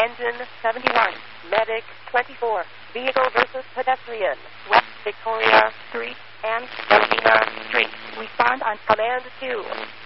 Engine 71, Medic 24, Vehicle versus Pedestrian, West Victoria Street and Galena Street. Respond on Command 2.